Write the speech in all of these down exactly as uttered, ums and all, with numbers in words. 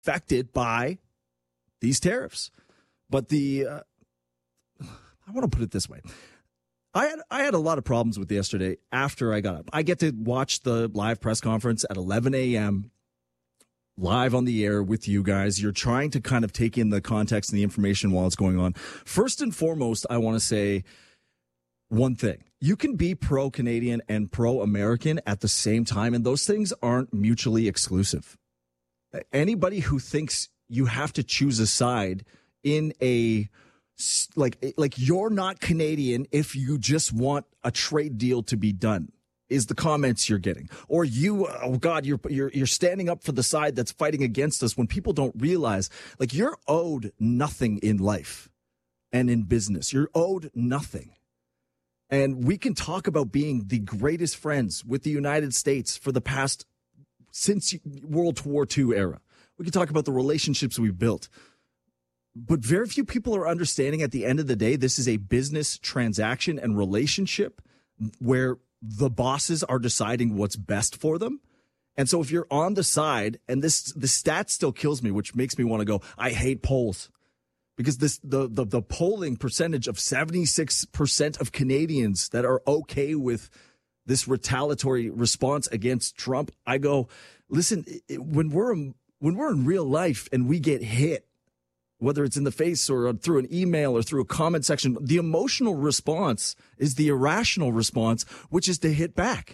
affected by these tariffs. But the, uh, I want to put it this way. I had I had a lot of problems with yesterday after I got up. I get to watch the live press conference at eleven a.m. live on the air with you guys. You're trying to kind of take in the context and the information while it's going on. First and foremost, I want to say one thing. You can be pro-Canadian and pro-American at the same time, and those things aren't mutually exclusive. Anybody who thinks you have to choose a side in a like like you're not Canadian if you just want a trade deal to be done is the comments you're getting. Or you, oh God, you're you're you're standing up for the side that's fighting against us when people don't realize, like, you're owed nothing in life and in business. You're owed nothing. And we can talk about being the greatest friends with the United States for the past, since World War Two era. We can talk about the relationships we've built. But very few people are understanding at the end of the day, this is a business transaction and relationship where the bosses are deciding what's best for them. And so if you're on the side, and this the stat still kills me, which makes me want to go, I hate polls. Because this the, the the polling percentage of seventy-six percent of Canadians that are okay with this retaliatory response against Trump, I go, listen, when we're when we're in real life and we get hit, whether it's in the face or through an email or through a comment section, the emotional response is the irrational response, which is to hit back.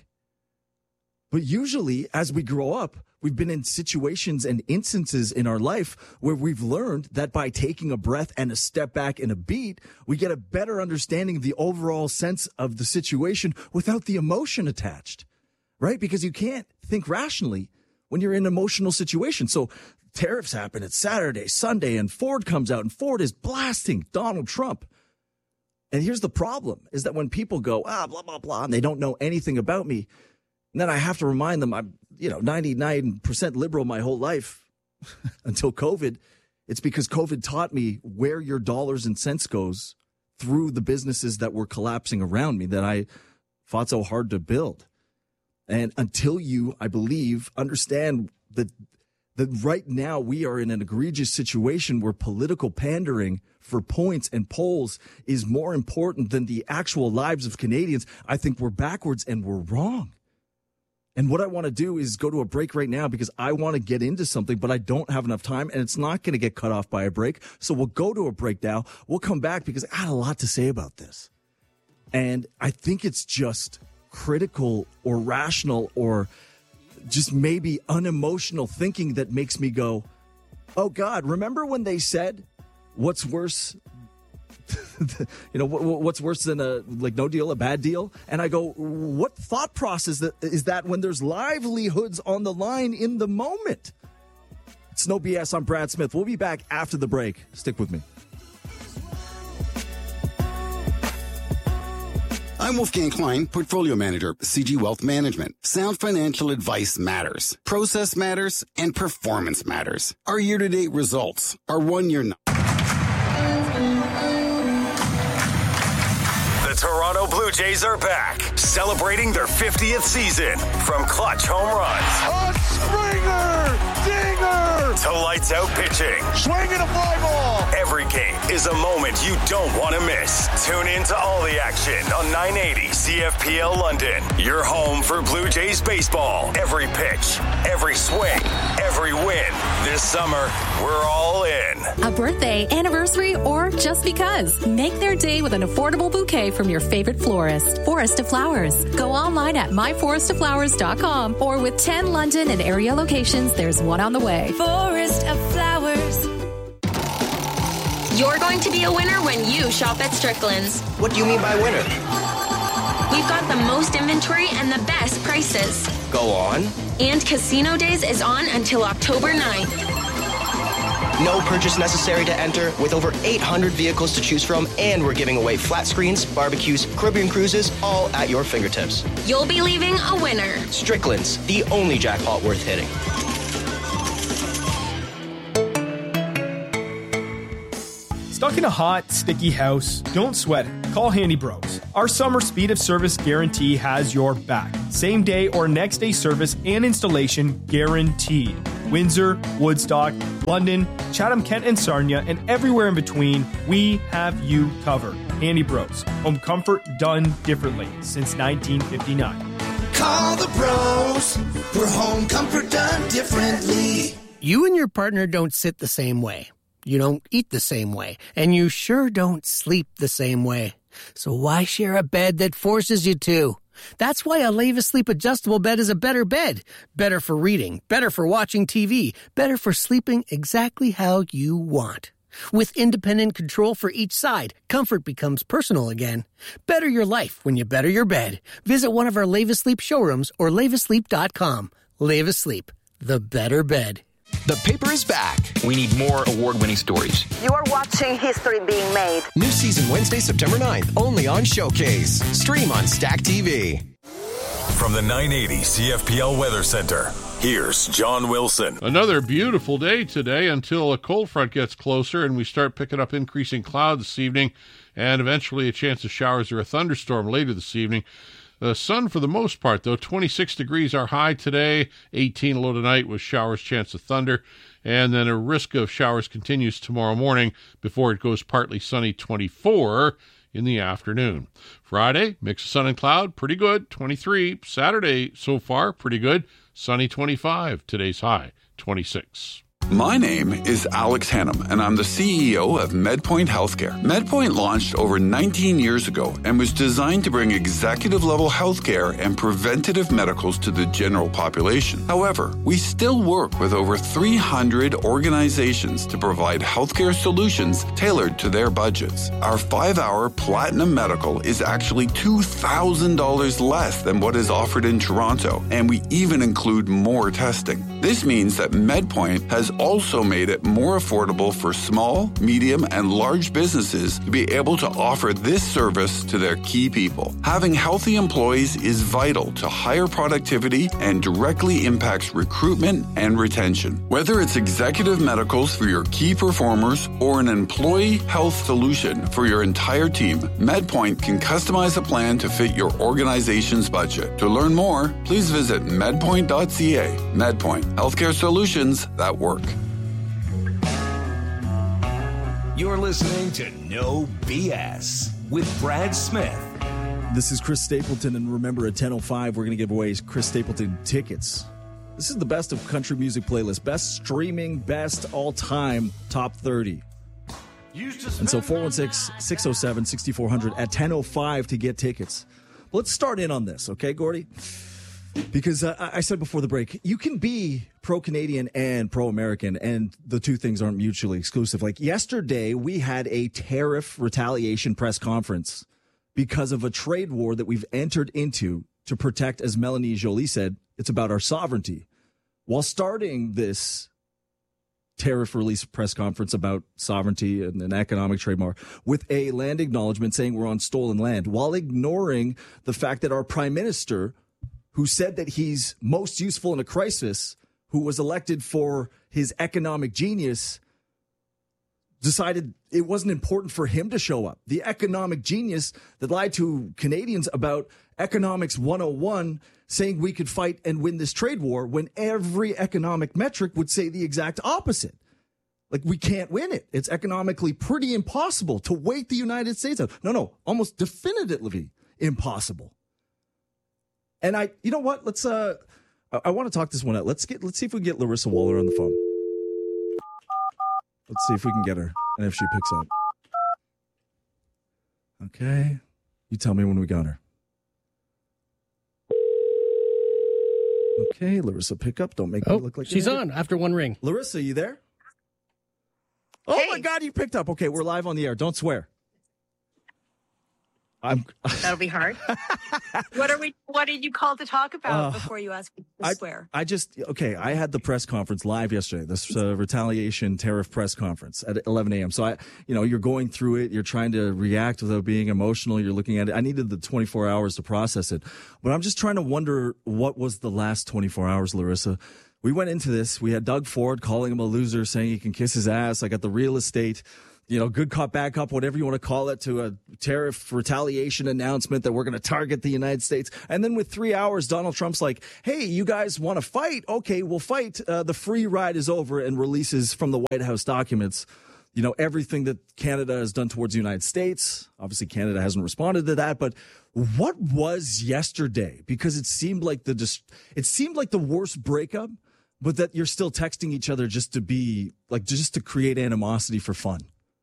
But usually, as we grow up, we've been in situations and instances in our life where we've learned that by taking a breath and a step back and a beat, we get a better understanding of the overall sense of the situation without the emotion attached, right? Because you can't think rationally when you're in an emotional situation. So tariffs happen. It's Saturday, Sunday, and Ford comes out, and Ford is blasting Donald Trump. And here's the problem, is that when people go, ah, blah, blah, blah, and they don't know anything about me, and then I have to remind them I'm, you know, ninety-nine percent liberal my whole life until COVID. It's because COVID taught me where your dollars and cents goes through the businesses that were collapsing around me that I fought so hard to build. And until you, I believe, understand that that right now we are in an egregious situation where political pandering for points and polls is more important than the actual lives of Canadians, I think we're backwards and we're wrong. And what I want to do is go to a break right now because I want to get into something, but I don't have enough time, and it's not going to get cut off by a break. So we'll go to a break now. We'll come back because I had a lot to say about this. And I think it's just critical or rational or just maybe unemotional thinking that makes me go, oh, God, remember when they said what's worse you know, what's worse than a like no deal, a bad deal? And I go, what thought process that is that when there's livelihoods on the line in the moment? It's No B S. I'm Brad Smith. We'll be back after the break. Stick with me. I'm Wolfgang Klein, Portfolio Manager, C G Wealth Management. Sound financial advice matters. Process matters, and performance matters. Our year-to-date results, our one-year numbers. Toronto Blue Jays are back, celebrating their fiftieth season. From clutch home runs, a Springer, dinger, to lights out pitching, swinging a fly ball. Every game is a moment you don't want to miss. Tune in to all the action on nine eighty C F P L London. Your home for Blue Jays baseball. Every pitch, every swing, every win. This summer, we're all in. A birthday, anniversary, or just because. Make their day with an affordable bouquet from your favorite florist, Forest of Flowers. Go online at my forest of flowers dot com, or with ten London and area locations, there's one on the way. Forest of Flowers. You're going to be a winner when you shop at Strickland's. What do you mean by winner? We've got the most inventory and the best prices. Go on. And Casino Days is on until October ninth. No purchase necessary to enter, with over eight hundred vehicles to choose from, and we're giving away flat screens, barbecues, Caribbean cruises, all at your fingertips. You'll be leaving a winner. Strickland's, the only jackpot worth hitting. Stuck in a hot, sticky house? Don't sweat it. Call Handy Bros. Our summer speed of service guarantee has your back. Same day or next day service and installation guaranteed. Windsor, Woodstock, London, Chatham-Kent and Sarnia, and everywhere in between, we have you covered. Handy Bros. Home comfort done differently since nineteen fifty-nine. Call the bros for home comfort done differently. You and your partner don't sit the same way. You don't eat the same way. And you sure don't sleep the same way. So why share a bed that forces you to? That's why a Leva Sleep adjustable bed is a better bed. Better for reading, better for watching T V, better for sleeping exactly how you want. With independent control for each side, comfort becomes personal again. Better your life when you better your bed. Visit one of our Leva Sleep showrooms or leva sleep dot com. Leva Sleep, the better bed. The paper is back. We need more award-winning stories. You are watching history being made. New season Wednesday, September ninth, only on Showcase. Stream on Stack T V. From the nine eighty C F P L Weather Center, here's John Wilson. Another beautiful day today until a cold front gets closer and we start picking up increasing clouds this evening and eventually a chance of showers or a thunderstorm later this evening. The sun for the most part, though, twenty-six degrees our high today, eighteen low tonight with showers, chance of thunder, and then a risk of showers continues tomorrow morning before it goes partly sunny, twenty-four in the afternoon. Friday, mix of sun and cloud, pretty good, twenty-three. Saturday, so far, pretty good, sunny, twenty-five. Today's high, twenty-six. My name is Alex Hannum, and I'm the C E O of MedPoint Healthcare. MedPoint launched over nineteen years ago and was designed to bring executive-level healthcare and preventative medicals to the general population. However, we still work with over three hundred organizations to provide healthcare solutions tailored to their budgets. Our five-hour Platinum Medical is actually two thousand dollars less than what is offered in Toronto, and we even include more testing. This means that MedPoint has also made it more affordable for small, medium, and large businesses to be able to offer this service to their key people. Having healthy employees is vital to higher productivity and directly impacts recruitment and retention. Whether it's executive medicals for your key performers or an employee health solution for your entire team, MedPoint can customize a plan to fit your organization's budget. To learn more, please visit medpoint dot c a. MedPoint, healthcare solutions that work. You're listening to No B S with Brad Smith. This is Chris Stapleton, and remember at ten oh five, we're going to give away Chris Stapleton tickets. This is the best of country music playlist, best streaming, best all-time top thirty. And so four one six, six oh seven, six four hundred at ten oh five to get tickets. Let's start in on this, okay, Gordy? Because uh, I said before the break, you can be pro-Canadian and pro-American, and the two things aren't mutually exclusive. Like yesterday, we had a tariff retaliation press conference because of a trade war that we've entered into to protect, as Melanie Joly said, it's about our sovereignty. While starting this tariff release press conference about sovereignty and an economic trade war with a land acknowledgement saying we're on stolen land, while ignoring the fact that our prime minister, who said that he's most useful in a crisis, who was elected for his economic genius, decided it wasn't important for him to show up. The economic genius that lied to Canadians about economics one oh one, saying we could fight and win this trade war when every economic metric would say the exact opposite. Like, we can't win it. It's economically pretty impossible to wait the United States out. No, no, almost definitively impossible. And I, you know what? Let's. Uh, I, I want to talk this one out. Let's get. Let's see if we can get Larissa Waller on the phone. Let's see if we can get her and if she picks up. Okay, you tell me when we got her. Okay, Larissa, pick up. Don't make oh, me look like she's on after one ring. Larissa, you there? Oh hey. My God, you picked up. Okay, we're live on the air. Don't swear. I'm. That'll be hard. What are we? What did you call to talk about uh, before you asked me to I, swear? I just okay. I had the press conference live yesterday. This uh, retaliation tariff press conference at eleven a.m. So I, you know, you're going through it. You're trying to react without being emotional. You're looking at it. I needed the twenty-four hours to process it, but I'm just trying to wonder what was the last twenty-four hours, Larissa. We went into this. We had Doug Ford calling him a loser, saying he can kiss his ass. I got the real estate you know, good cop, bad cop, whatever you want to call it, to a tariff retaliation announcement that we're going to target the United States. And then with three hours, Donald Trump's like, hey, you guys want to fight? Okay, we'll fight. Uh, the free ride is over, and releases from the White House documents, you know, everything that Canada has done towards the United States. Obviously, Canada hasn't responded to that. But what was yesterday? Because it seemed like the dis- it seemed like the worst breakup, but that you're still texting each other just to be like, just to create animosity for fun.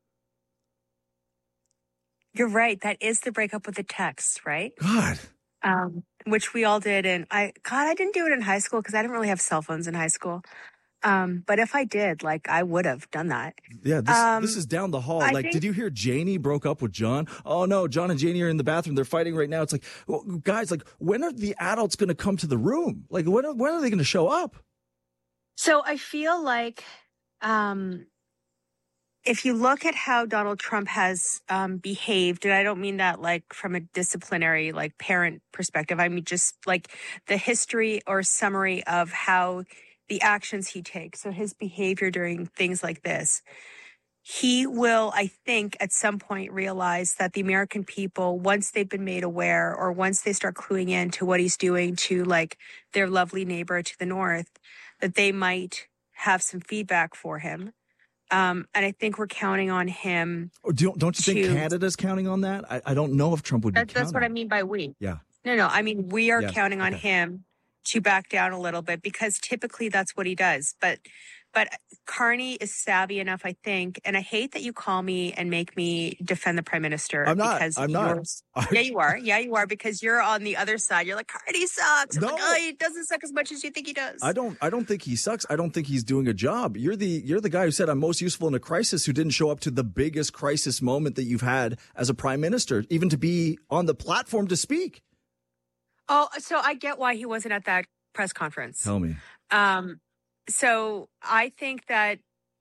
You're right. That is the breakup with the text, right? God. Um, which we all did. And I, God, I didn't do it in high school because I didn't really have cell phones in high school. Um, but if I did, like, I would have done that. Yeah, this, um, this is down the hall. I like, think- did you hear Janie broke up with John? Oh, no, John and Janie are in the bathroom. They're fighting right now. It's like, well, guys, like, when are the adults going to come to the room? Like, when are, when are they going to show up? So I feel like um, if you look at how Donald Trump has um, behaved, and I don't mean that like from a disciplinary, like parent perspective, I mean just like the history or summary of how the actions he takes, so his behavior during things like this, he will, I think, at some point realize that the American people, once they've been made aware or once they start cluing in to what he's doing to like their lovely neighbor to the north, that they might have some feedback for him. Um, and I think we're counting on him. Or don't, don't you think to, Canada's counting on that? I, I don't know if Trump would be that, counting. That's what I mean by we. Yeah. No, no. I mean, we are Yeah, counting on okay. him to back down a little bit because typically that's what he does. But but Carney is savvy enough, I think. And I hate that you call me and make me defend the prime minister. I'm not. Because I'm not. you're- Yeah, you are. Yeah, you are. Because you're on the other side. You're like, Carney sucks. I'm No. like, oh, he doesn't suck as much as you think he does. I don't. I don't think he sucks. I don't think he's doing a job. You're the. You're the guy who said I'm most useful in a crisis. Who didn't show up to the biggest crisis moment that you've had as a prime minister, even to be on the platform to speak. Oh, so I get why he wasn't at that press conference. Tell me. Um, so I think that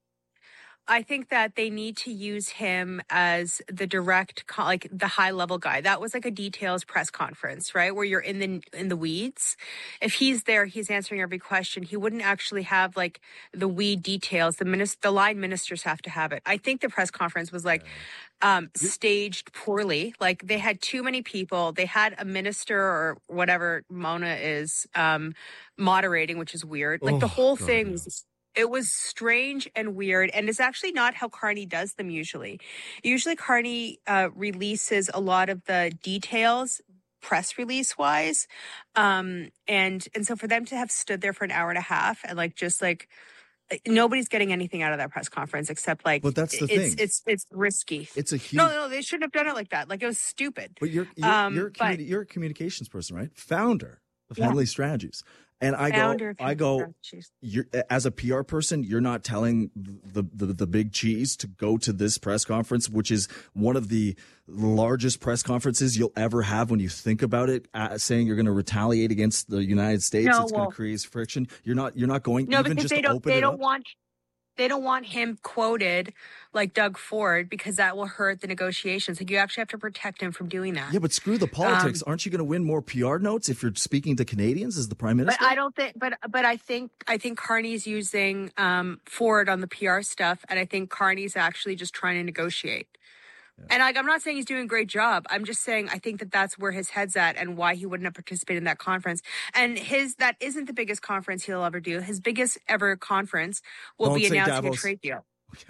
I think that they need to use him as the direct, co- like the high level guy. That was like a details press conference, right? Where you're in the in the weeds. If he's there, he's answering every question. He wouldn't actually have like the weed details. The minister, the line ministers have to have it. I think the press conference was like um, staged poorly. Like they had too many people. They had a minister or whatever Mona is um, moderating, which is weird. Like the Oh, whole God, thing yeah. was. It was strange and weird, and it's actually not how Carney does them usually. Usually Carney uh, releases a lot of the details press release wise. Um, and and so for them to have stood there for an hour and a half and like just like nobody's getting anything out of that press conference except like But that's the it's, thing. It's it's risky. It's a huge. No, no, they shouldn't have done it like that. Like it was stupid. But you're you're, Um, you're, a but- communi- you're a communications person, right? Founder of Yeah. Henley Strategies. And I Founder go, of I Henley go, Strategies. you're, as a P R person, you're not telling the, the the big cheese to go to this press conference, which is one of the largest press conferences you'll ever have when you think about it, uh, saying you're going to retaliate against the United States. No, it's well- going to create friction. You're not, you're not going No, even because just they to don't. open They it don't up. want. They don't want him quoted like Doug Ford because that will hurt the negotiations. Like you actually have to protect him from doing that. Yeah, but screw the politics. Um, Aren't you going to win more P R notes if you're speaking to Canadians as the prime But minister? I don't think. But but I think I think Carney's using um, Ford on the P R stuff, and I think Carney's actually just trying to negotiate. And like, I'm not saying he's doing a great job. I'm just saying I think that that's where his head's at and why he wouldn't have participated in that conference. And his that isn't the biggest conference he'll ever do. His biggest ever conference will Don't be say announcing Davos. a trade deal.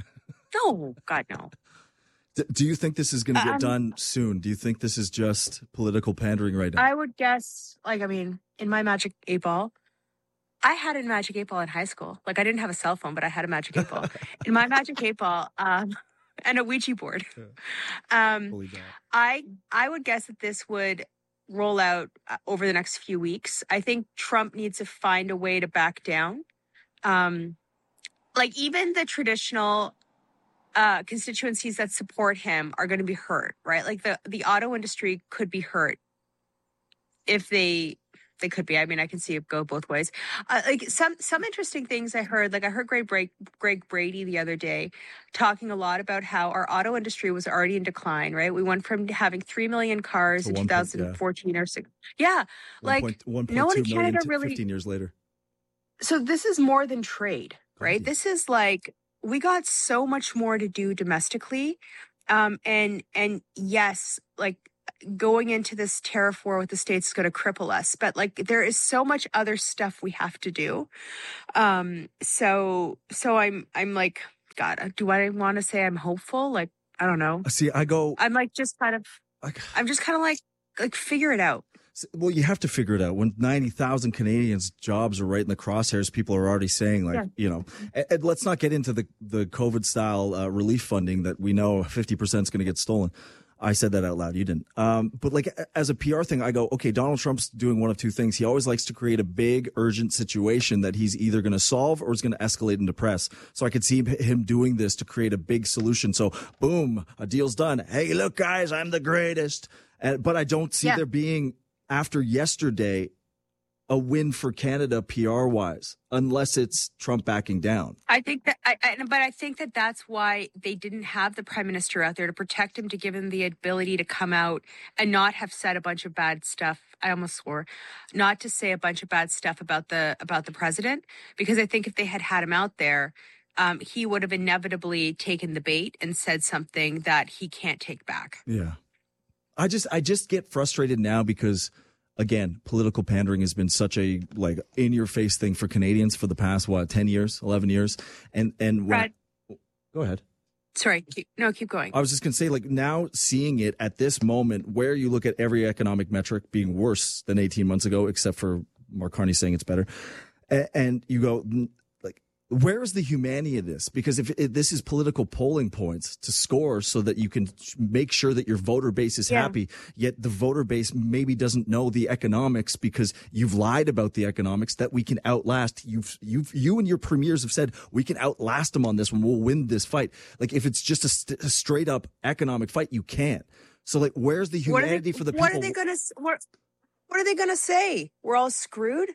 No, God, no. D- do you think this is going to get Um, done soon? Do you think this is just political pandering right now? I would guess, like, I mean, in my Magic eight Ball, I had a Magic eight Ball in high school. Like, I didn't have a cell phone, but I had a Magic eight Ball. In my Magic eight Ball, um, and a Ouija board. Um, I I would guess that this would roll out uh, over the next few weeks. I think Trump needs to find a way to back down. Um, like, even the traditional uh, constituencies that support him are going to be hurt, right? Like the, the auto industry could be hurt if they, they could be. I mean, I can see it go both ways. Uh, like some, some interesting things I heard, like I heard Greg, Bra- Greg Brady the other day talking a lot about how our auto industry was already in decline, right? We went from having three million cars To in one point- yeah. twenty fourteen or six. Yeah. Like one no one in point two million Canada t- really, fifteen years later. so this is more than trade, right? This is like we got so much more to do domestically. Um, and, and yes, like going into this tariff war with the states is going to cripple us, but like there is so much other stuff we have to do. Um, so, so I'm, I'm like, God, do I want to say I'm hopeful? Like, I don't know. See, I go, I'm like, just kind of, like, I'm just kind of like, like figure it out. Well, you have to figure it out. When ninety thousand Canadians' jobs are right in the crosshairs, people are already saying, like, yeah. you know, and, and let's not get into the, the COVID-style uh, relief funding that we know fifty percent is going to get stolen. I said that out loud. You didn't. Um, but, like, as a P R thing, I go, okay, Donald Trump's doing one of two things. He always likes to create a big, urgent situation that he's either going to solve or is going to escalate into press. So I could see him doing this to create a big solution. So, boom, a deal's done. Hey, look, guys, I'm the greatest. And, but I don't see yeah. there being... after yesterday, a win for Canada P R-wise, unless it's Trump backing down. I think that, I, I, but I think that that's why they didn't have the prime minister out there to protect him, to give him the ability to come out and not have said a bunch of bad stuff. I almost swore, not to say a bunch of bad stuff about the about the president, because I think if they had had him out there, um, he would have inevitably taken the bait and said something that he can't take back. Yeah. I just I just get frustrated now because, again, political pandering has been such a like in your face thing for Canadians for the past what ten years, eleven years, and and Brad, when, go ahead. Sorry, keep, no, keep going. I was just gonna say, like, now seeing it at this moment, where you look at every economic metric being worse than eighteen months ago, except for Mark Carney saying it's better, and, and you go. Where is the humanity of this? Because if, if this is political polling points to score so that you can make sure that your voter base is yeah. happy, yet the voter base maybe doesn't know the economics because you've lied about the economics that we can outlast. You've, you've, you and your premiers have said we can outlast them on this one. We'll win this fight. Like if it's just a, st- a straight up economic fight, you can't. So like, where's the humanity they, for the people? What are they going to, what, what are they going to say? We're all screwed?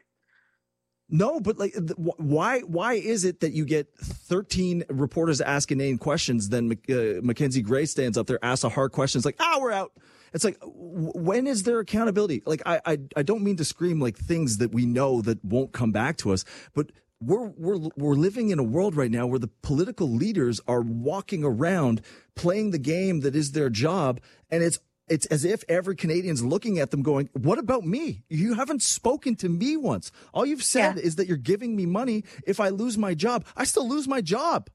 No, but like, why? Why is it that you get thirteen reporters asking inane questions, then uh, Mackenzie Gray stands up there, asks a hard question, it's like, ah, we're out. It's like, when is there accountability? Like, I, I, I don't mean to scream like things that we know that won't come back to us, but we're we're we're living in a world right now where the political leaders are walking around playing the game that is their job, and it's. It's as if every Canadian's looking at them going, what about me? You haven't spoken to me once. All you've said yeah. is that you're giving me money. If I lose my job, I still lose my job.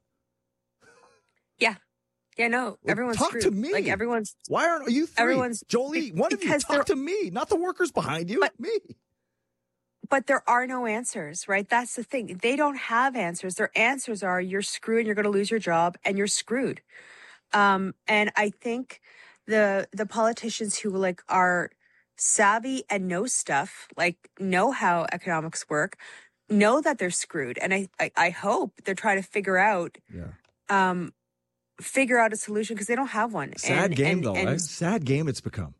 Yeah. Yeah, no, everyone's Talk screwed. to me. Like everyone's. Why aren't you three? Everyone's. Jolie, one of you, talk to me, not the workers behind you, but, me. But there are no answers, right? That's the thing. They don't have answers. Their answers are you're screwed and you're going to lose your job and you're screwed. Um, and I think the the politicians who like are savvy and know stuff, like know how economics work, know that they're screwed. And I I, I hope they're trying to figure out yeah. um figure out a solution because they don't have one. Sad and, game and, though, and, right? Sad game it's become.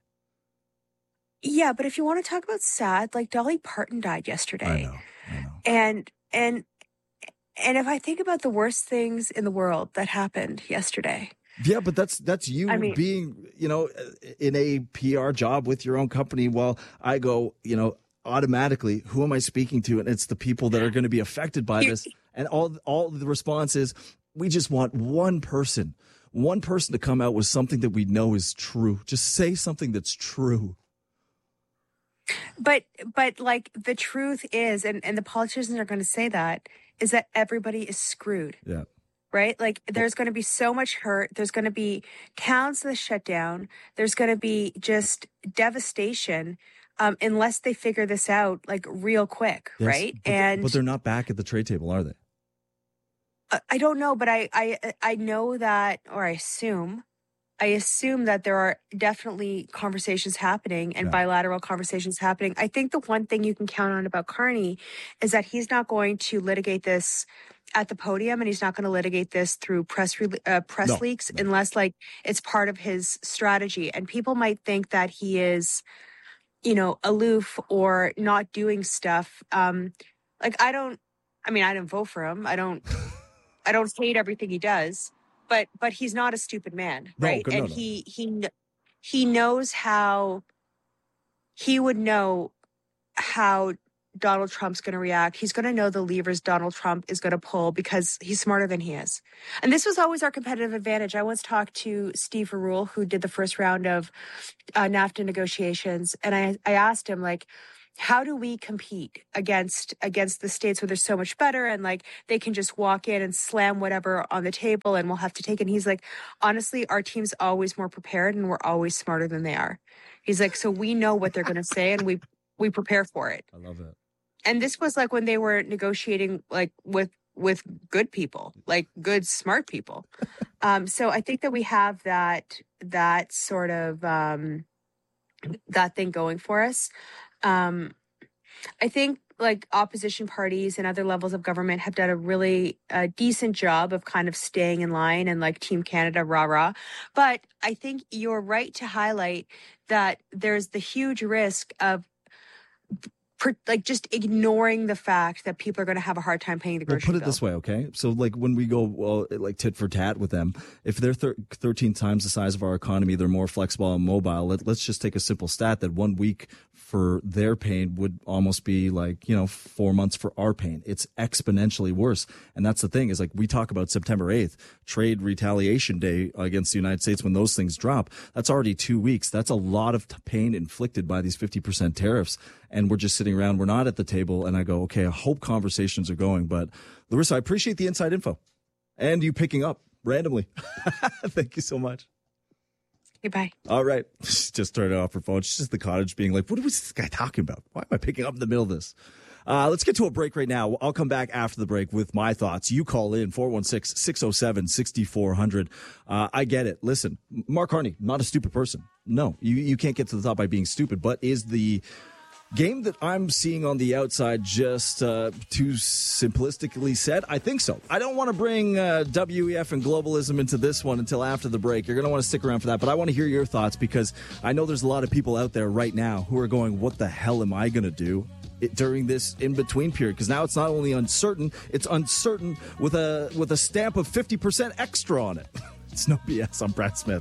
Yeah, but if you want to talk about sad, like Dolly Parton died yesterday. I know, I know. And and and if I think about the worst things in the world that happened yesterday. Yeah, but that's that's you I mean, being, you know, in a P R job with your own company. While I go, you know, automatically, who am I speaking to? And it's the people that are going to be affected by this. And all all the response is, we just want one person, one person to come out with something that we know is true. Just say something that's true. But but like the truth is, and, and the politicians are going to say that, is that everybody is screwed. Yeah. Right? Like there's going to be so much hurt. There's going to be towns that shut down. There's going to be just devastation um, unless they figure this out like real quick. Yes, right. But and they, but they're not back at the trade table, are they? I, I don't know, but I, I, I know that, or I assume, I assume that there are definitely conversations happening and yeah. bilateral conversations happening. I think the one thing you can count on about Carney is that he's not going to litigate this at the podium, and he's not going to litigate this through press re- uh, press no, leaks no. unless like it's part of his strategy. And people might think that he is, you know, aloof or not doing stuff. Um, like I don't, I mean, I didn't vote for him. I don't, I don't hate everything he does, but but he's not a stupid man, right? No, no, and no. he he he knows how. He would know how Donald Trump's going to react. He's going to know the levers Donald Trump is going to pull because he's smarter than he is. And this was always our competitive advantage. I once talked to Steve Verrule, who did the first round of uh, NAFTA negotiations. And I, I asked him, like, how do we compete against against the states where they're so much better and like they can just walk in and slam whatever on the table and we'll have to take it? And he's like, honestly, our team's always more prepared and we're always smarter than they are. He's like, so we know what they're going to say and we we prepare for it. I love it. And this was like when they were negotiating like with with good people, like good, smart people. um, so I think that we have that that sort of um, that thing going for us. Um, I think like opposition parties and other levels of government have done a really uh, decent job of kind of staying in line and like Team Canada, rah, rah. But I think you're right to highlight that there's the huge risk of per, like just ignoring the fact that people are going to have a hard time paying the grocery bill. Well, put it this way, okay? So like when we go well, like tit for tat with them, if they're thir- thirteen times the size of our economy, they're more flexible and mobile. Let, let's just take a simple stat that one week for their pain would almost be like, you know, four months for our pain. It's exponentially worse. And that's the thing is like we talk about September eighth, trade retaliation day against the United States when those things drop. That's already two weeks. That's a lot of t- pain inflicted by these fifty percent tariffs. And we're just sitting around. We're not at the table. And I go, okay, I hope conversations are going. But Larissa, I appreciate the inside info and you picking up randomly. Thank you so much. Goodbye. All right. Just turned off her phone. She's just the cottage being like, what was this guy talking about? Why am I picking up in the middle of this? Uh, let's get to a break right now. I'll come back after the break with my thoughts. You call in four one six, six oh seven, six four hundred. Uh, I get it. Listen, Mark Harney, not a stupid person. No, you, you can't get to the top by being stupid, but is the game that I'm seeing on the outside just uh, too simplistically said? I think so. I don't want to bring uh, W E F and globalism into this one until after the break. You're going to want to stick around for that, but I want to hear your thoughts because I know there's a lot of people out there right now who are going, what the hell am I going to do it, during this in-between period? Because now it's not only uncertain, it's uncertain with a, with a stamp of fifty percent extra on it. It's no B S. I'm Brad Smith.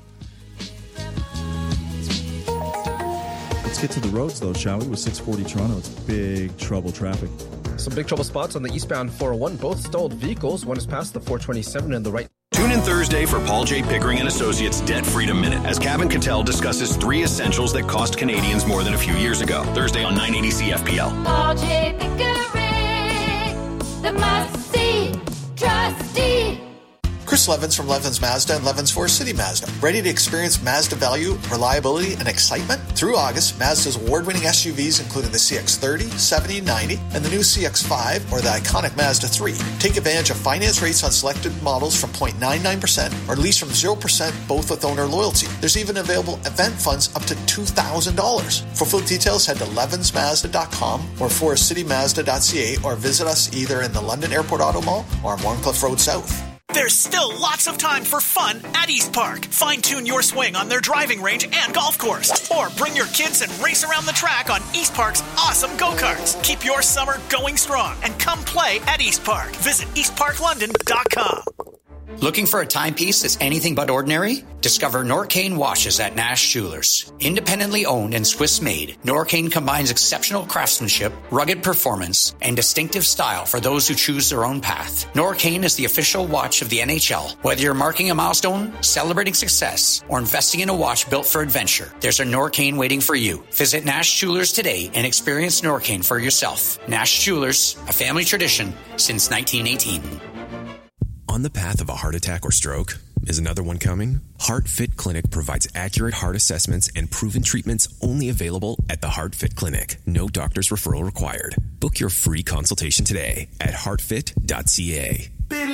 Let's get to the roads, though, shall we? With six forty Toronto, it's big trouble traffic. Some big trouble spots on the eastbound four oh one. Both stalled vehicles. One is past the four twenty-seven and the right. Tune in Thursday for Paul J. Pickering and Associates Debt Freedom Minute as Kevin Cattell discusses three essentials that cost Canadians more than a few years ago. Thursday on nine eighty C F P L. Paul J. Pickering, the must-see trustee. Chris Levins from Levins Mazda and Levins Forest City Mazda. Ready to experience Mazda value, reliability, and excitement? Through August, Mazda's award-winning S U Vs, including the C X thirty, seventy, ninety, and the new C X five or the iconic Mazda three. Take advantage of finance rates on selected models from zero point nine nine percent or lease from zero percent, both with owner loyalty. There's even available event funds up to two thousand dollars. For full details, head to levins mazda dot com or forest city mazda dot c a or visit us either in the London Airport Auto Mall or on Warncliffe Road South. There's still lots of time for fun at East Park. Fine-tune your swing on their driving range and golf course. Or bring your kids and race around the track on East Park's awesome go-karts. Keep your summer going strong and come play at East Park. Visit east park london dot com. Looking for a timepiece that's anything but ordinary? Discover Norcane watches at Nash Jewelers. Independently owned and Swiss-made, Norcane combines exceptional craftsmanship, rugged performance, and distinctive style for those who choose their own path. Norcane is the official watch of the N H L. Whether you're marking a milestone, celebrating success, or investing in a watch built for adventure, there's a Norcane waiting for you. Visit Nash Jewelers today and experience Norcane for yourself. Nash Jewelers, a family tradition since nineteen eighteen. On the path of a heart attack or stroke? Is another one coming? HeartFit Clinic provides accurate heart assessments and proven treatments only available at the HeartFit Clinic. No doctor's referral required. Book your free consultation today at heart fit dot c a.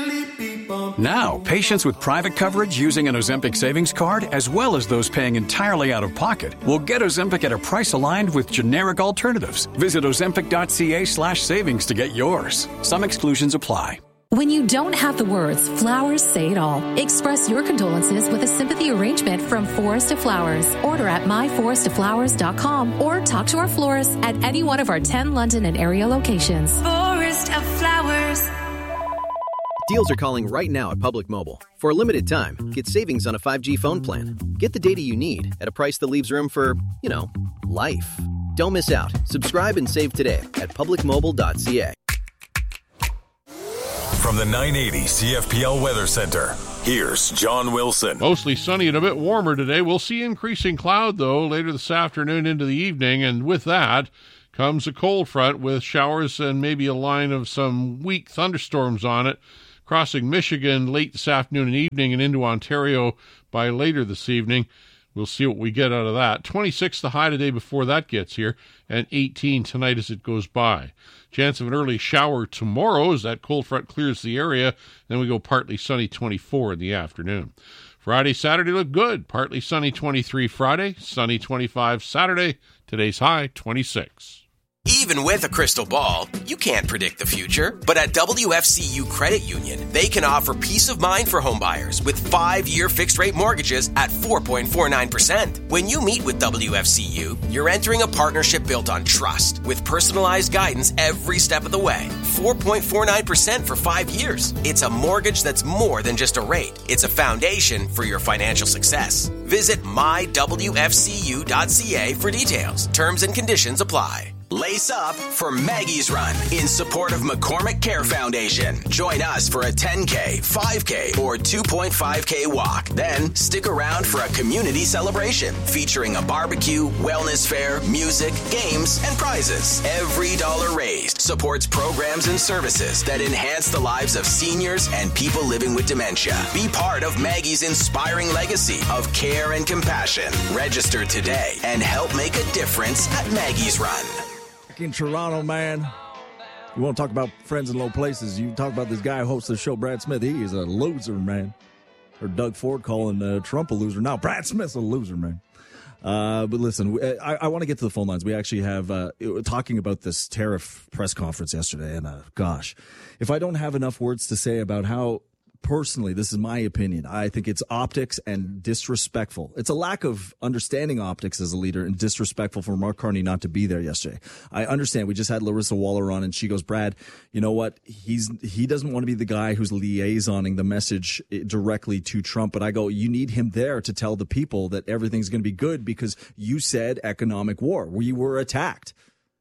Now, patients with private coverage using an Ozempic savings card, as well as those paying entirely out of pocket, will get Ozempic at a price aligned with generic alternatives. Visit ozempic dot c a slash savings to get yours. Some exclusions apply. When you don't have the words, flowers say it all. Express your condolences with a sympathy arrangement from Forest of Flowers. Order at my forest of flowers dot com or talk to our florist at any one of our ten London and area locations. Forest of Flowers. Deals are calling right now at Public Mobile. For a limited time, get savings on a five G phone plan. Get the data you need at a price that leaves room for, you know, life. Don't miss out. Subscribe and save today at public mobile dot c a. From the nine eighty C F P L Weather Center, here's John Wilson. Mostly sunny and a bit warmer today. We'll see increasing cloud, though, later this afternoon into the evening. And with that comes a cold front with showers and maybe a line of some weak thunderstorms on it, crossing Michigan late this afternoon and evening and into Ontario by later this evening. We'll see what we get out of that. twenty-six the high today before that gets here, and eighteen tonight as it goes by. Chance of an early shower tomorrow as that cold front clears the area. Then we go partly sunny, twenty-four in the afternoon. Friday, Saturday look good. Partly sunny, twenty-three Friday, sunny, twenty-five Saturday. Today's high, twenty-six. Even with a crystal ball, you can't predict the future. But at W F C U Credit Union, they can offer peace of mind for homebuyers with five-year fixed-rate mortgages at four point four nine percent. When you meet with W F C U, you're entering a partnership built on trust with personalized guidance every step of the way. four point four nine percent for five years. It's a mortgage that's more than just a rate. It's a foundation for your financial success. Visit my w f c u dot c a for details. Terms and conditions apply. Lace up for Maggie's Run in support of McCormick Care Foundation. Join us for a ten K, five K, or two point five K walk. Then stick around for a community celebration featuring a barbecue, wellness fair, music, games, and prizes. Every dollar raised supports programs and services that enhance the lives of seniors and people living with dementia. Be part of Maggie's inspiring legacy of care and compassion. Register today and help make a difference at Maggie's Run. In Toronto, man. You want to talk about friends in low places, you talk about this guy who hosts the show, Brad Smith. He is a loser, man. Or Doug Ford calling uh, Trump a loser. Now, Brad Smith's a loser, man. Uh, but listen, I, I want to get to the phone lines. We actually have uh, talking about this tariff press conference yesterday, and uh, gosh, if I don't have enough words to say about how, personally, this is my opinion, I think it's optics and disrespectful. It's a lack of understanding optics as a leader and disrespectful for Mark Carney not to be there yesterday. I understand. We just had Larissa Waller on, and she goes, Brad, you know what? He's he doesn't want to be the guy who's liaisoning the message directly to Trump. But I go, you need him there to tell the people that everything's going to be good because you said economic war. We were attacked.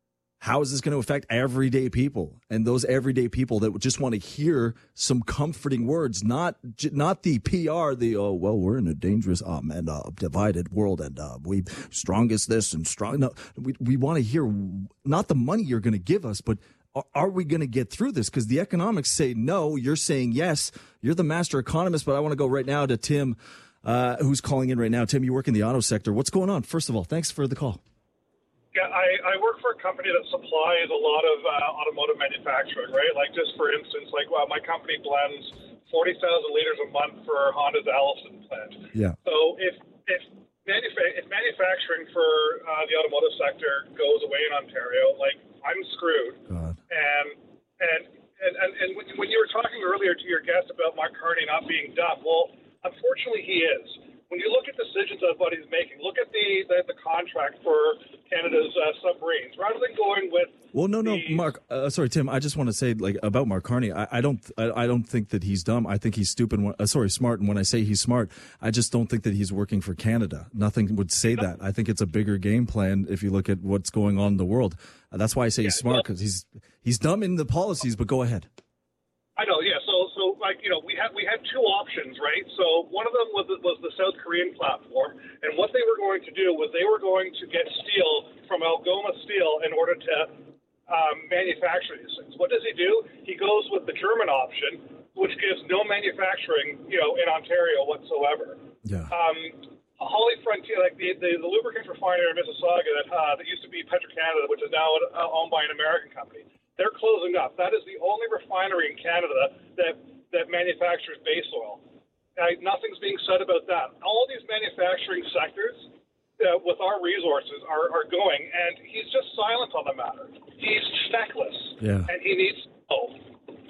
How is this going to affect everyday people and those everyday people that just want to hear some comforting words, not not the P R, the, oh, well, we're in a dangerous um, and uh, divided world and uh, we strongest this and strong. No, we, we want to hear not the money you're going to give us, but are, are we going to get through this? Because the economics say no, you're saying yes. You're the master economist, but I want to go right now to Tim, uh, who's calling in right now. Tim, you work in the auto sector. What's going on? First of all, thanks for the call. Yeah, I, I work for a company that supplies a lot of uh, automotive manufacturing, right? Like just for instance, like well, my company blends forty thousand liters a month for Honda's Allison plant. Yeah. So if if, manuf- if manufacturing for uh, the automotive sector goes away in Ontario, like I'm screwed. God. And and and and, and when, when you were talking earlier to your guest about Mark Carney not being dumb, well, unfortunately he is. When you look at decisions of what he's making, look at the the, the contract for Canada's uh, submarines. Rather than going with well, no, no, the, Mark. Uh, sorry, Tim. I just want to say, like, about Mark Carney. I, I don't, I, I don't think that he's dumb. I think he's stupid. When, uh, sorry, smart. And when I say he's smart, I just don't think that he's working for Canada. Nothing would say that. I think it's a bigger game plan if you look at what's going on in the world. Uh, that's why I say yeah, he's smart, because he's he's dumb in the policies. But go ahead. I know, yeah. So, so like you know, we had we had two options, right? So one of them was was the South Korean platform, and what they were going to do was they were going to get steel from Algoma Steel in order to um, manufacture these things. What does he do? He goes with the German option, which gives no manufacturing, you know, in Ontario whatsoever. Yeah. Um, Holly Frontier, like the, the, the lubricants refinery in Mississauga that uh, that used to be Petro-Canada, which is now owned by an American company. They're closing up. That is the only refinery in Canada that, that manufactures base oil. Uh, nothing's being said about that. All these manufacturing sectors uh, with our resources are, are going, and he's just silent on the matter. He's feckless, yeah. and he needs to know.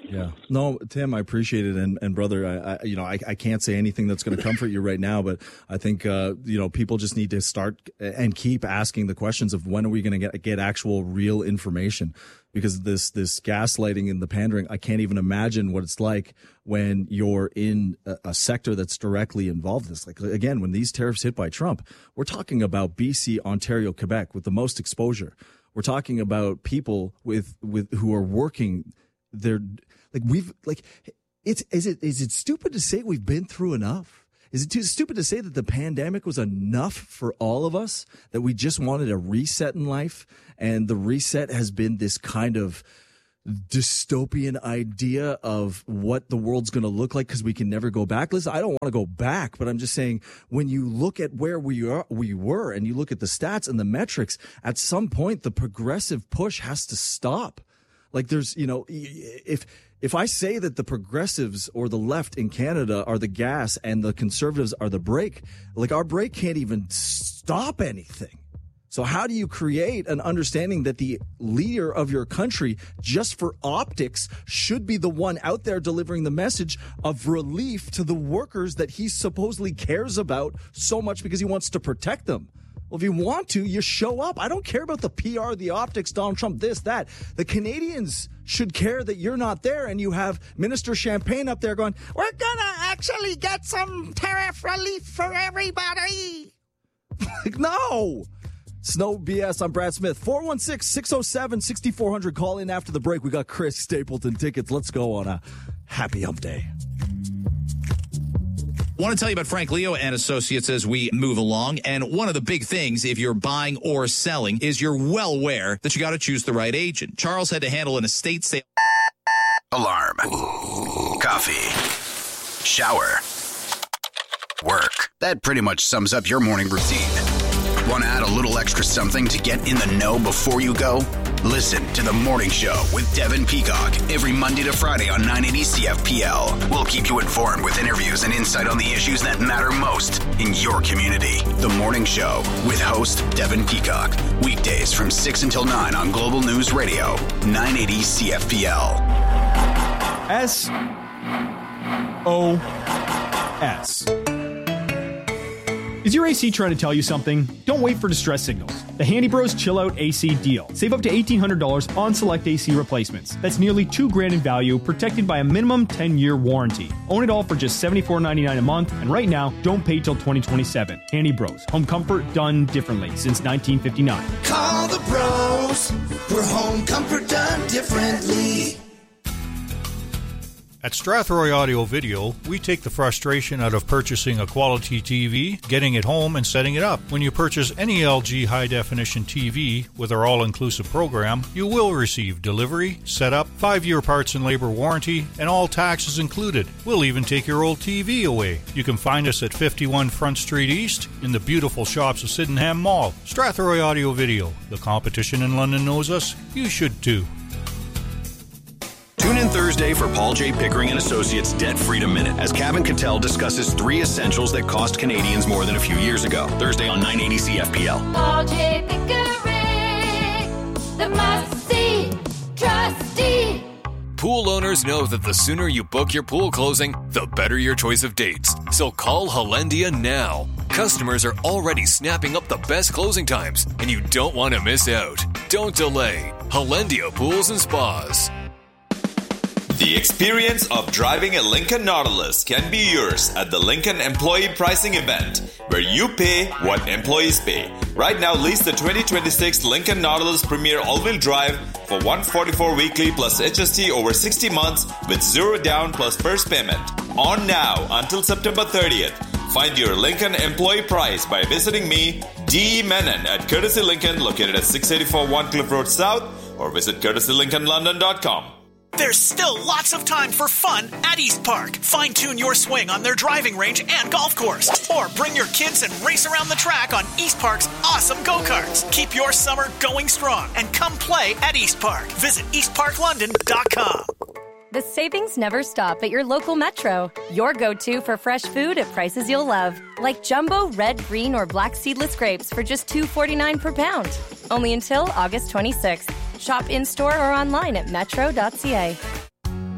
Yeah. No, Tim, I appreciate it. And, and brother, I, I, you know, I, I can't say anything that's going to comfort you right now, but I think, uh, you know, people just need to start and keep asking the questions of when are we going to get, get actual real information? Because this, this gaslighting and the pandering, I can't even imagine what it's like when you're in a, a sector that's directly involved in this. Like, again, when these tariffs hit by Trump, we're talking about B C, Ontario, Quebec with the most exposure. We're talking about people with, with who are working their, like we've like it's is it is it stupid to say we've been through enough? Is it too stupid to say that the pandemic was enough for all of us, that we just wanted a reset in life, and the reset has been this kind of dystopian idea of what the world's going to look like because we can never go back? Listen, I don't want to go back, but I'm just saying when you look at where we are, we were, and you look at the stats and the metrics, at some point the progressive push has to stop. Like there's, you know, if if I say that the progressives or the left in Canada are the gas and the conservatives are the brake, like our brake can't even stop anything. So how do you create an understanding that the leader of your country, just for optics, should be the one out there delivering the message of relief to the workers that he supposedly cares about so much because he wants to protect them? Well, if you want to, you show up. I don't care about the P R, the optics, Donald Trump, this, that. The Canadians should care that you're not there, and you have Minister Champagne up there going, we're going to actually get some tariff relief for everybody. Like, no. It's no B S. I'm Brad Smith. four one six, six oh seven, six four hundred. Call in after the break. We got Chris Stapleton tickets. Let's go on a happy hump day. Want to tell you about Frank Leo and Associates as we move along. And one of the big things, if you're buying or selling, is you're well aware that you got to choose the right agent. Charles had to handle an estate sale. Alarm. Coffee. Shower. Work. That pretty much sums up your morning routine. Want to add a little extra something to get in the know before you go? Listen to The Morning Show with Devin Peacock every Monday to Friday on nine eighty C F P L. We'll keep you informed with interviews and insight on the issues that matter most in your community. The Morning Show with host Devin Peacock. Weekdays from six until nine on Global News Radio, nine eighty C F P L. S O S. Is your A C trying to tell you something? Don't wait for distress signals. The Handy Bros Chill Out A C deal. Save up to eighteen hundred dollars on select A C replacements. That's nearly two grand in value, protected by a minimum ten-year warranty. Own it all for just seventy-four ninety-nine a month, and right now, don't pay till twenty twenty-seven. Handy Bros. Home comfort done differently since nineteen fifty-nine. Call the bros for home comfort done differently. At Strathroy Audio Video, we take the frustration out of purchasing a quality T V, getting it home, and setting it up. When you purchase any L G high-definition T V with our all-inclusive program, you will receive delivery, setup, five-year parts and labor warranty, and all taxes included. We'll even take your old T V away. You can find us at fifty-one Front Street East in the beautiful shops of Sydenham Mall. Strathroy Audio Video. The competition in London knows us. You should too. Tune in Thursday for Paul J. Pickering and Associates Debt Freedom Minute as Kevin Cattell discusses three essentials that cost Canadians more than a few years ago. Thursday on nine eighty C F P L. Paul J. Pickering, the must-see trustee. Pool owners know that the sooner you book your pool closing, the better your choice of dates. So call Hollandia now. Customers are already snapping up the best closing times, and you don't want to miss out. Don't delay. Hollandia Pools and Spas. The experience of driving a Lincoln Nautilus can be yours at the Lincoln Employee Pricing Event, where you pay what employees pay. Right now, lease the twenty twenty-six Lincoln Nautilus Premier All-Wheel Drive for one hundred forty-four dollars weekly plus H S T over sixty months with zero down plus first payment. On now until September thirtieth. Find your Lincoln employee price by visiting me, D. Menon, at Courtesy Lincoln, located at six eighty-four One Cliff Road South, or visit courtesy lincoln london dot com. There's still lots of time for fun at East Park. Fine-tune your swing on their driving range and golf course. Or bring your kids and race around the track on East Park's awesome go-karts. Keep your summer going strong and come play at East Park. Visit east park london dot com. The savings never stop at your local Metro. Your go-to for fresh food at prices you'll love. Like jumbo red, green, or black seedless grapes for just two dollars and forty-nine cents per pound. Only until August twenty-sixth. Shop in-store or online at metro dot c a.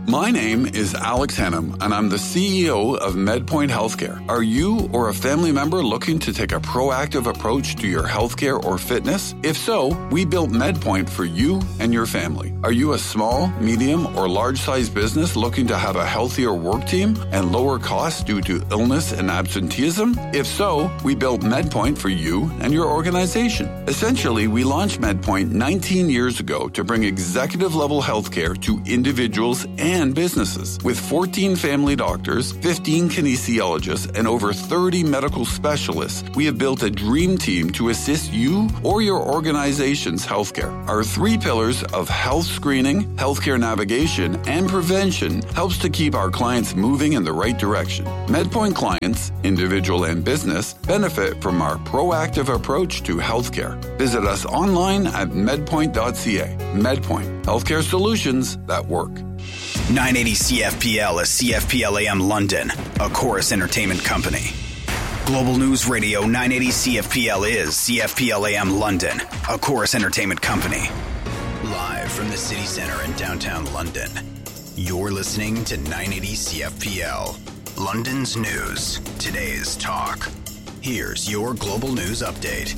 My name is Alex Hannum, and I'm the C E O of MedPoint Healthcare. Are you or a family member looking to take a proactive approach to your healthcare or fitness? If so, we built MedPoint for you and your family. Are you a small, medium, or large-sized business looking to have a healthier work team and lower costs due to illness and absenteeism? If so, we built MedPoint for you and your organization. Essentially, we launched MedPoint nineteen years ago to bring executive-level healthcare to individuals and and businesses. With fourteen family doctors, fifteen kinesiologists, and over thirty medical specialists, we have built a dream team to assist you or your organization's healthcare. Our three pillars of health screening, healthcare navigation, and prevention helps to keep our clients moving in the right direction. MedPoint clients, individual and business, benefit from our proactive approach to healthcare. Visit us online at medpoint dot c a. MedPoint, healthcare solutions that work. nine eighty C F P L is C F P L A M London, a Chorus Entertainment company. Global News Radio nine eighty C F P L is C F P L A M London, a Chorus Entertainment company. Live from the city center in downtown London, you're listening to nine eighty C F P L, London's news, today's talk. Here's your Global News Update.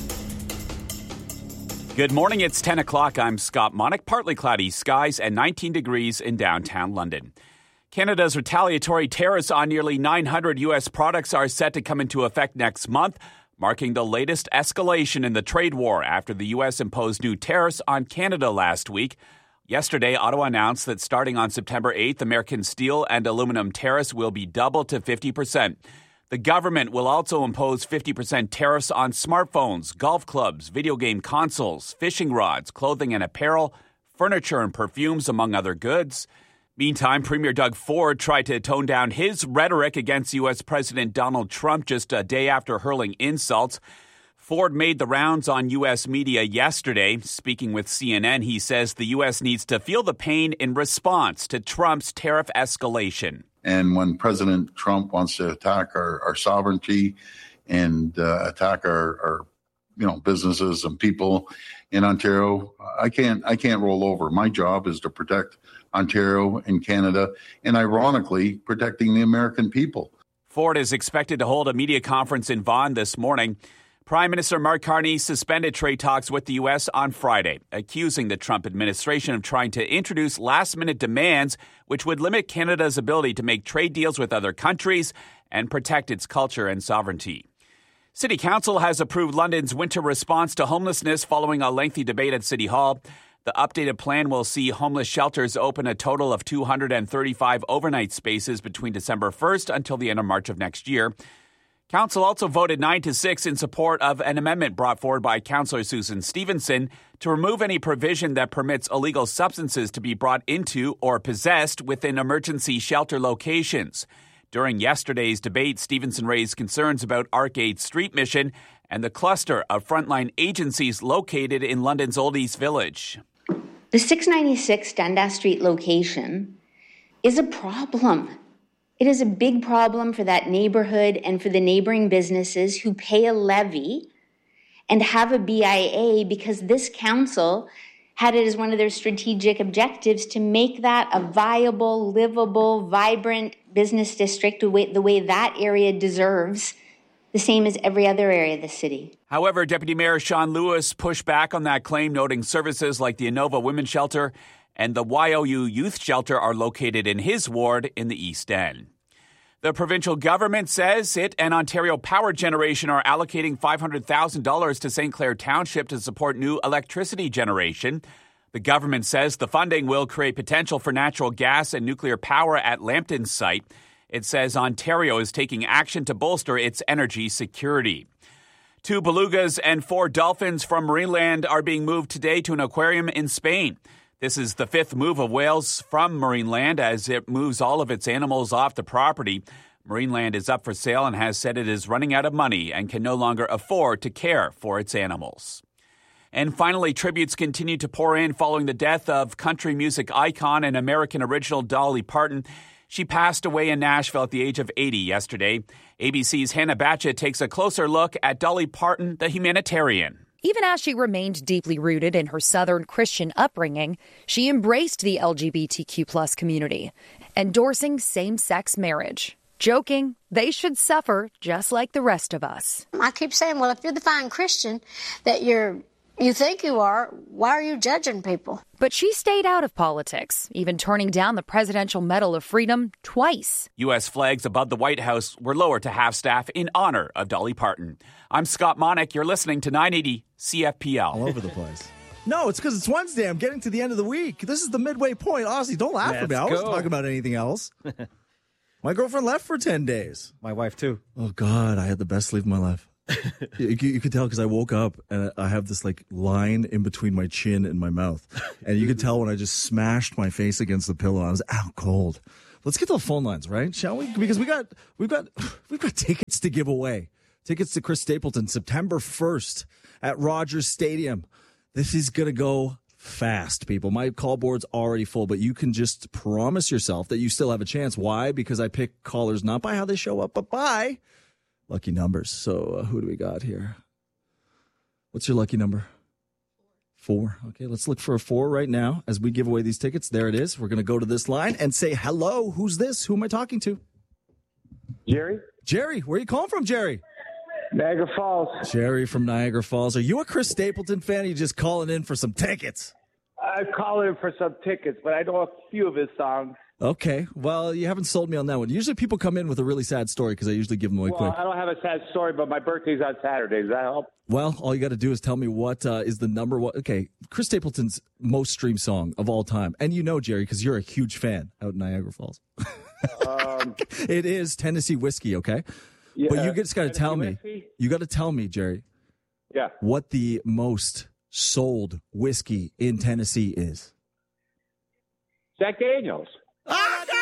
Good morning, it's ten o'clock. I'm Scott Monick. Partly cloudy skies and nineteen degrees in downtown London. Canada's retaliatory tariffs on nearly nine hundred U S products are set to come into effect next month, marking the latest escalation in the trade war after the U S imposed new tariffs on Canada last week. Yesterday, Ottawa announced that starting on September eighth, American steel and aluminum tariffs will be doubled to fifty percent. The government will also impose fifty percent tariffs on smartphones, golf clubs, video game consoles, fishing rods, clothing and apparel, furniture and perfumes, among other goods. Meantime, Premier Doug Ford tried to tone down his rhetoric against U S President Donald Trump just a day after hurling insults. Ford made the rounds on U S media yesterday. Speaking with C N N, he says the U S needs to feel the pain in response to Trump's tariff escalation. And when President Trump wants to attack our, our sovereignty and uh, attack our, our, you know, businesses and people in Ontario, I can't I can't roll over. My job is to protect Ontario and Canada, and ironically, protecting the American people. Ford is expected to hold a media conference in Vaughan this morning. Prime Minister Mark Carney suspended trade talks with the U S on Friday, accusing the Trump administration of trying to introduce last-minute demands which would limit Canada's ability to make trade deals with other countries and protect its culture and sovereignty. City Council has approved London's winter response to homelessness following a lengthy debate at City Hall. The updated plan will see homeless shelters open a total of two hundred thirty-five overnight spaces between December first until the end of March of next year. Council also voted nine to six in support of an amendment brought forward by Councillor Susan Stevenson to remove any provision that permits illegal substances to be brought into or possessed within emergency shelter locations. During yesterday's debate, Stevenson raised concerns about Arcade Street Mission and the cluster of frontline agencies located in London's Old East Village. The six ninety-six Dundas Street location is a problem. It is a big problem for that neighborhood and for the neighboring businesses who pay a levy and have a B I A because this council had it as one of their strategic objectives to make that a viable, livable, vibrant business district the way, the way that area deserves, the same as every other area of the city. However, Deputy Mayor Sean Lewis pushed back on that claim, noting services like the Inova Women's Shelter and the Y O U Youth Shelter are located in his ward in the East End. The provincial government says it and Ontario Power Generation are allocating five hundred thousand dollars to Saint Clair Township to support new electricity generation. The government says the funding will create potential for natural gas and nuclear power at Lambton's site. It says Ontario is taking action to bolster its energy security. Two belugas and four dolphins from Marineland are being moved today to an aquarium in Spain. This is the fifth move of whales from Marineland as it moves all of its animals off the property. Marineland is up for sale and has said it is running out of money and can no longer afford to care for its animals. And finally, tributes continue to pour in following the death of country music icon and American original Dolly Parton. She passed away in Nashville at the age of eighty yesterday. A B C's Hannah Batchett takes a closer look at Dolly Parton, the humanitarian. Even as she remained deeply rooted in her Southern Christian upbringing, she embraced the L G B T Q plus community, endorsing same-sex marriage, joking they should suffer just like the rest of us. I keep saying, well, if you're the fine Christian that you're you think you are, why are you judging people? But she stayed out of politics, even turning down the Presidential Medal of Freedom twice. U S flags above the White House were lowered to half-staff in honor of Dolly Parton. I'm Scott Monick. You're listening to nine eighty C F P L. All over the place. No, it's because it's Wednesday. I'm getting to the end of the week. This is the midway point. Honestly, don't laugh at me. I wasn't talking about anything else. My girlfriend left for ten days. My wife, too. Oh, God. I had the best sleep of my life. you, you could tell because I woke up and I have this like line in between my chin and my mouth. And you could tell when I just smashed my face against the pillow. I was out cold. Let's get to the phone lines, right? Shall we? Because we got we've got we've got tickets to give away. Tickets to Chris Stapleton, September first at Rogers Stadium. This is gonna go fast, people. My call board's already full, but you can just promise yourself that you still have a chance. Why? Because I pick callers not by how they show up, but by lucky numbers. So uh, who do we got here? What's your lucky number? Four. Okay, let's look for a four right now as we give away these tickets. There it is. We're going to go to this line and say, hello, who's this? Who am I talking to? Jerry. Jerry, where are you calling from, Jerry? Niagara Falls. Jerry from Niagara Falls. Are you a Chris Stapleton fan or are you just calling in for some tickets? I call in for some tickets, but I know a few of his songs. Okay. Well, you haven't sold me on that one. Usually people come in with a really sad story because I usually give them away well, quick. I don't have a sad story, but my birthday's on Saturday. Does that help? Well, all you got to do is tell me what uh, is the number one. Okay, Chris Stapleton's most streamed song of all time. And you know, Jerry, because you're a huge fan out in Niagara Falls. um, it is Tennessee Whiskey, okay? Yeah, but you just got to tell me. Whiskey? You got to tell me, Jerry. Yeah. What the most sold whiskey in Tennessee is. Jack Daniels.